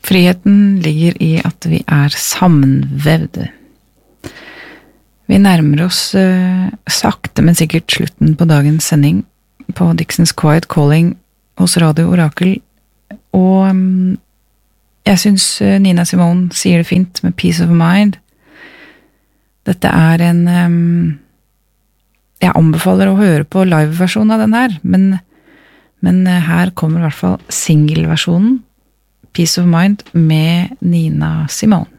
Friheten ligger i at vi sammenvevde. Vi nærmer oss sakte, men sikkert slutten på dagens sending på Dixons Quiet Calling hos Radio Orakel, og jeg synes Nina Simone sier det fint med Peace of Mind. Dette jeg anbefaler å høre på live-versjonen av den her, men her kommer i hvert fall single-versjonen Peace of Mind med Nina Simone.